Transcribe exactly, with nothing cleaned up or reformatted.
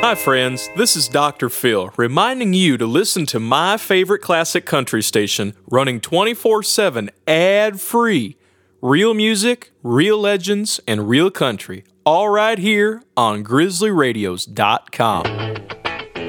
Hi, friends. This is Doctor Phil, reminding you to listen to my favorite classic country station, running twenty-four seven ad-free. Real music, real legends, and real country, all right here on grizzly radios dot com.